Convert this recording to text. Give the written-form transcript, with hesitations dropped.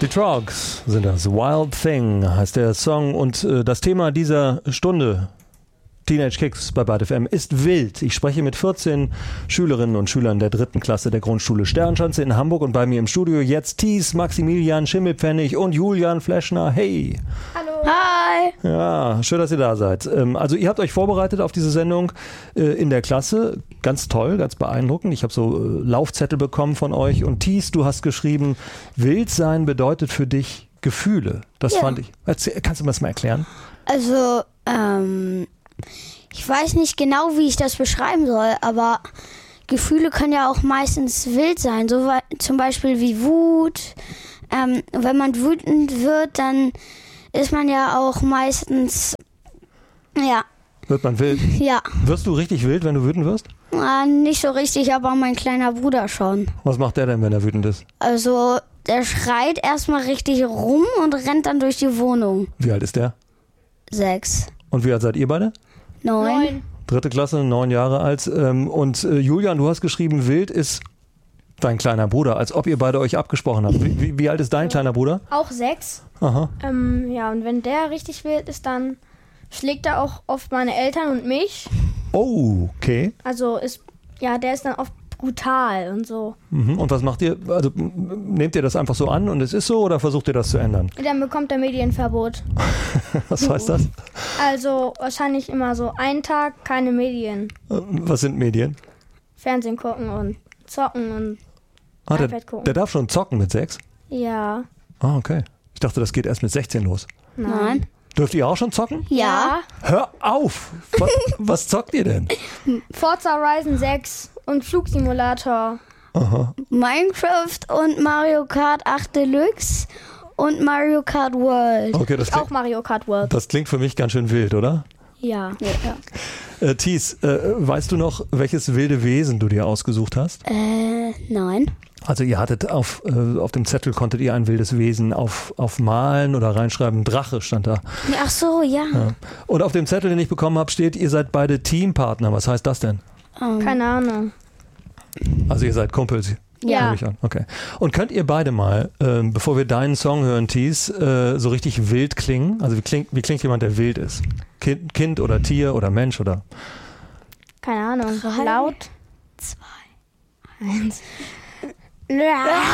Die Trogs sind das. Wild Thing heißt der Song und das Thema dieser Stunde, Teenage Kicks bei Byte FM, ist wild. Ich spreche mit 14 Schülerinnen und Schülern der 3. Klasse der Grundschule Sternschanze in Hamburg und bei mir im Studio jetzt Thies, Maximilian Schimmelpfennig und Julian Fleschner. Hey! Hallo! Hi! Ja, schön, dass ihr da seid. Also ihr habt euch vorbereitet auf diese Sendung in der Klasse. Ganz toll, ganz beeindruckend. Ich habe so Laufzettel bekommen von euch und Thies, du hast geschrieben, wild sein bedeutet für dich Gefühle. Das fand ich. Kannst du mir das mal erklären? Also, ich weiß nicht genau, wie ich das beschreiben soll, aber Gefühle können ja auch meistens wild sein, so zum Beispiel wie Wut. Wenn man wütend wird, dann ist man ja auch meistens, ja. Wird man wild? Ja. Wirst du richtig wild, wenn du wütend wirst? Nicht so richtig, aber mein kleiner Bruder schon. Was macht der denn, wenn er wütend ist? Also, der schreit erstmal richtig rum und rennt dann durch die Wohnung. Wie alt ist der? 6. Und wie alt seid ihr beide? 9. 3. Klasse, 9 Jahre alt. Und Julian, du hast geschrieben, wild ist dein kleiner Bruder, als ob ihr beide euch abgesprochen habt. Wie alt ist dein kleiner Bruder? Auch 6. Aha. Ja, und wenn der richtig wild ist, dann schlägt er auch oft meine Eltern und mich. Oh, okay. Also der ist dann oft brutal und so. Mhm. Und was macht ihr? Also nehmt ihr das einfach so an und es ist so oder versucht ihr das zu ändern? Dann bekommt er Medienverbot. Was heißt das? Also wahrscheinlich immer so einen Tag keine Medien. Was sind Medien? Fernsehen gucken und zocken und iPad gucken. Der darf schon zocken mit 6? Ja. Ah, okay. Ich dachte, das geht erst mit 16 los. Nein. Dürft ihr auch schon zocken? Ja. Hör auf! Was zockt ihr denn? Forza Horizon 6 und Flugsimulator. Aha. Minecraft und Mario Kart 8 Deluxe und Mario Kart World. Okay, Auch Mario Kart World. das klingt für mich ganz schön wild, oder? Ja. Thies, weißt du noch, welches wilde Wesen du dir ausgesucht hast? Nein. Also ihr hattet auf dem Zettel konntet ihr ein wildes Wesen aufmalen oder reinschreiben. Drache stand da. Ach so, ja. Und auf dem Zettel, den ich bekommen habe, steht, ihr seid beide Teampartner. Was heißt das denn? Keine Ahnung. Also ihr seid Kumpels. Ja. Nehme ich an. Okay. Und könnt ihr beide mal, bevor wir deinen Song hören, Thies, so richtig wild klingen? Also wie klingt jemand, der wild ist? Kind oder Tier oder Mensch oder? Keine Ahnung. 3, Laut. 2, 1.